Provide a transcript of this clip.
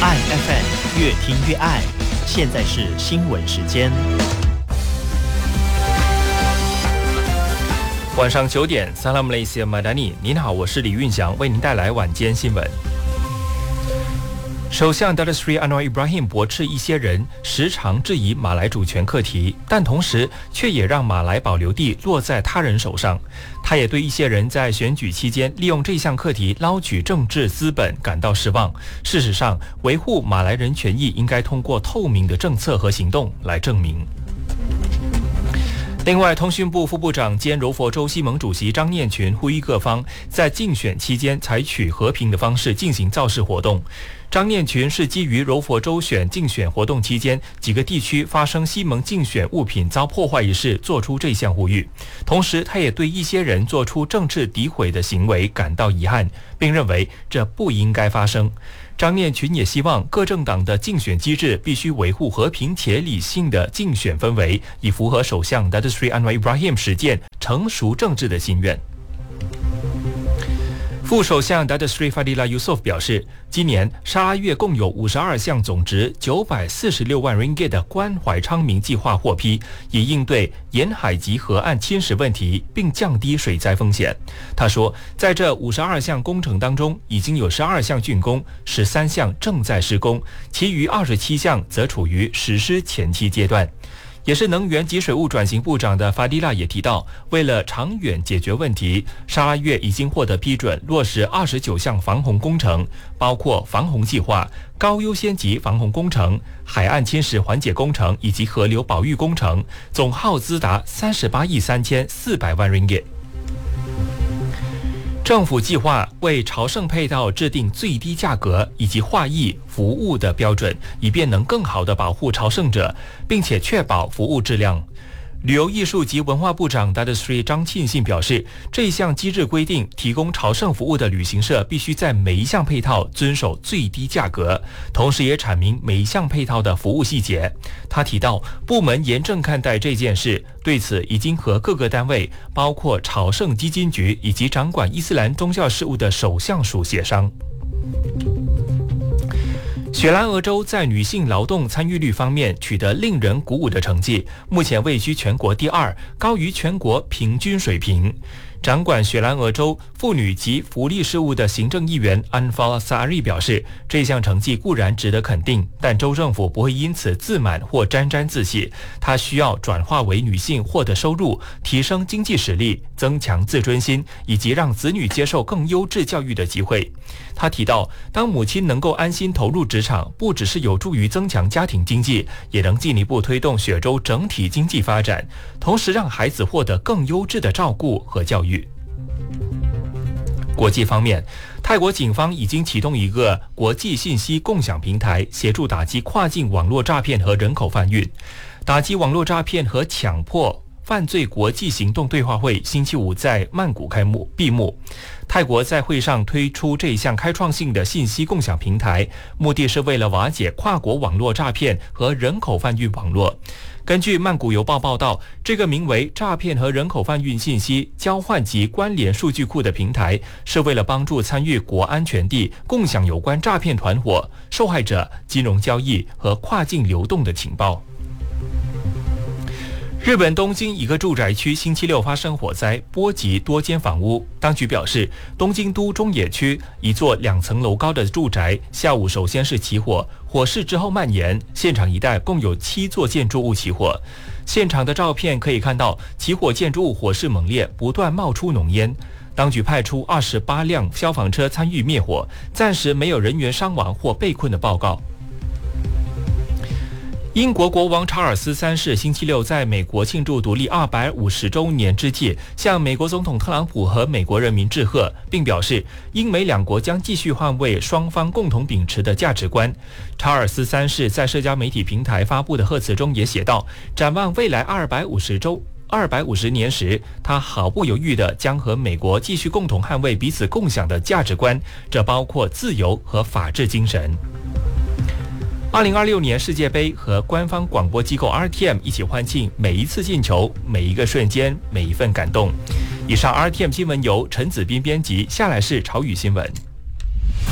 爱 FM 越听越爱。现在是新闻时间。 晚上9点 ，Salam Malaysia Madani， 您好，我是李运祥，为您带来晚间新闻。首相 Datuk Seri Anwar Ibrahim 驳斥一些人时常质疑马来主权课题，但同时却也让马来保留地落在他人手上。他也对一些人在选举期间利用这项课题捞取政治资本感到失望。事实上，维护马来人权益应该通过透明的政策和行动来证明。另外，通讯部副部长兼柔佛州西盟主席张念群呼吁各方在竞选期间采取和平的方式进行造势活动。张念群是基于柔佛州选竞选活动期间几个地区发生西盟竞选物品遭破坏一事做出这项呼吁，同时他也对一些人做出政治诋毁的行为感到遗憾，并认为这不应该发生。张念群也希望各政党的竞选机制必须维护和平且理性的竞选氛围，以符合首相 Datuk Seri Anwar Ibrahim 实践成熟政治的心愿。副首相 Datuk Seri Fadilah Yusof 表示，今年沙拉越共有52项总值946万 ringgit 的关怀昌明计划获批，以应对沿海及河岸侵蚀问题，并降低水灾风险。他说，在这52项工程当中，已经有12项竣工，13项正在施工，其余27项则处于实施前期阶段。也是能源及水务转型部长的法迪拉也提到，为了长远解决问题，沙拉越已经获得批准落实29项防洪工程，包括防洪计划、高优先级防洪工程、海岸侵蚀缓解工程以及河流保育工程，总耗资达38亿3400万 ringgit。政府计划为朝圣配套制定最低价格以及画意服务的标准，以便能更好地保护朝圣者，并且确保服务质量。旅游艺术及文化部长 Datuk Seri 张庆信表示，这项机制规定，提供朝圣服务的旅行社必须在每一项配套遵守最低价格，同时也阐明每一项配套的服务细节。他提到，部门严正看待这件事，对此已经和各个单位，包括朝圣基金局以及掌管伊斯兰宗教事务的首相署协商。雪兰莪州在女性劳动参与率方面取得令人鼓舞的成绩，目前位居全国第2，高于全国平均水平。掌管雪兰莪州妇女及福利事务的行政议员安法萨瑞表示，这项成绩固然值得肯定，但州政府不会因此自满或沾沾自喜，它需要转化为女性获得收入、提升经济实力、增强自尊心，以及让子女接受更优质教育的机会。他提到，当母亲能够安心投入职场，不只是有助于增强家庭经济，也能进一步推动雪州整体经济发展，同时让孩子获得更优质的照顾和教育。国际方面，泰国警方已经启动一个国际信息共享平台，协助打击跨境网络诈骗和人口贩运。打击网络诈骗和强迫犯罪国际行动对话会星期五在曼谷闭幕。泰国在会上推出这一项开创性的信息共享平台，目的是为了瓦解跨国网络诈骗和人口贩运网络。根据曼谷邮报报道，这个名为诈骗和人口贩运信息交换及关联数据库的平台，是为了帮助参与国安权地共享有关诈骗团伙、受害者、金融交易和跨境流动的情报。日本东京一个住宅区星期六发生火灾，波及多间房屋。当局表示，东京都中野区一座2层楼高的住宅下午首先是起火，火势之后蔓延，现场一带共有7座建筑物起火。现场的照片可以看到，起火建筑物火势猛烈，不断冒出浓烟。当局派出28辆消防车参与灭火，暂时没有人员伤亡或被困的报告。英国国王查尔斯3世星期六在美国庆祝独立250周年之际，向美国总统特朗普和美国人民致贺，并表示英美两国将继续捍卫双方共同秉持的价值观。查尔斯3世在社交媒体平台发布的贺词中也写道，展望未来250年时，他毫不犹豫地将和美国继续共同捍卫彼此共享的价值观，这包括自由和法治精神。2026年世界杯和官方广播机构 RTM 一起欢庆每一次进球、每一个瞬间、每一份感动。以上 RTM 新闻由陈子斌编辑，下来是潮语新闻。